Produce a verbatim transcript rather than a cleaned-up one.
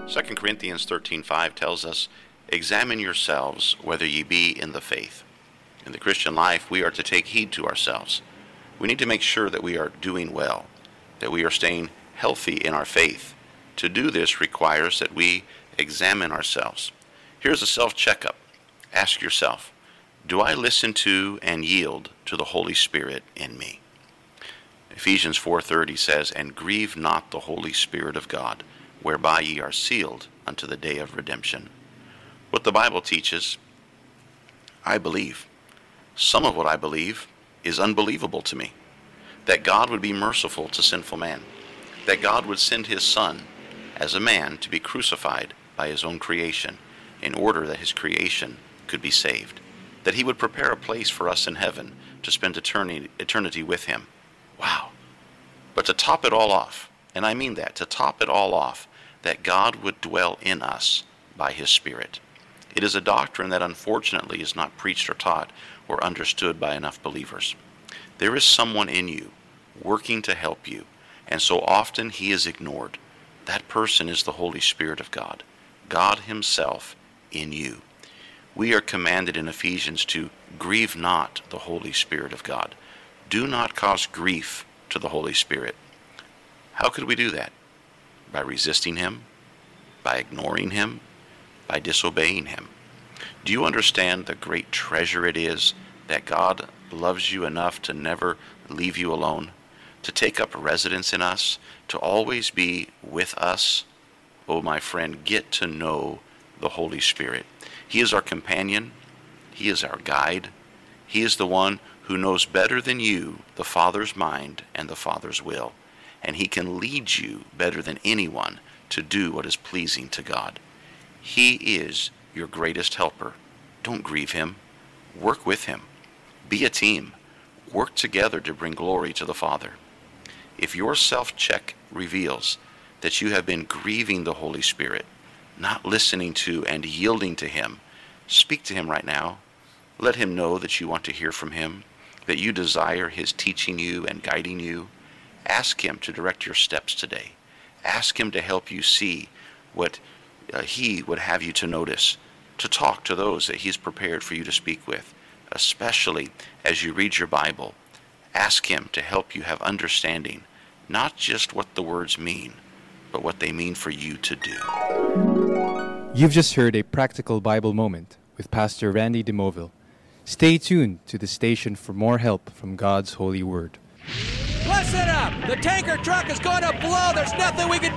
Second Corinthians thirteen five tells us, "Examine yourselves whether ye be in the faith." In the Christian life, we are to take heed to ourselves. We need to make sure that we are doing well, that we are staying healthy in our faith. To do this requires that we examine ourselves. Here's a self-checkup. Ask yourself, do I listen to and yield to the Holy Spirit in me? Ephesians four thirty says, "And grieve not the Holy Spirit of God, whereby ye are sealed unto the day of redemption." What the Bible teaches, I believe. Some of what I believe is unbelievable to me. That God would be merciful to sinful man. That God would send his Son as a man to be crucified by his own creation in order that his creation could be saved. That he would prepare a place for us in heaven to spend eternity, eternity with him. Wow. But to top it all off, and I mean that, to top it all off, that God would dwell in us by his Spirit. It is a doctrine that unfortunately is not preached or taught or understood by enough believers. There is someone in you working to help you, and so often he is ignored. That person is the Holy Spirit of God, God himself in you. We are commanded in Ephesians to grieve not the Holy Spirit of God. Do not cause grief to the Holy Spirit. How could we do that? By resisting him, by ignoring him, by disobeying him. Do you understand the great treasure it is that God loves you enough to never leave you alone, to take up residence in us, to always be with us? Oh, my friend, get to know the Holy Spirit. He is our companion. He is our guide. He is the one who knows better than you the Father's mind and the Father's will. And he can lead you better than anyone to do what is pleasing to God. He is your greatest helper. Don't grieve him. Work with him. Be a team. Work together to bring glory to the Father. If your self-check reveals that you have been grieving the Holy Spirit, not listening to and yielding to him, speak to him right now. Let him know that you want to hear from him, that you desire his teaching you and guiding you. Ask him to direct your steps today. Ask him to help you see what uh, he would have you to notice, to talk to those that he's prepared for you to speak with, especially as you read your Bible. Ask him to help you have understanding, not just what the words mean, but what they mean for you to do. You've just heard a practical Bible moment with Pastor Randy DeMoville. Stay tuned to the station for more help from God's holy word. Listen up! The tanker truck is going to blow! There's nothing we can do!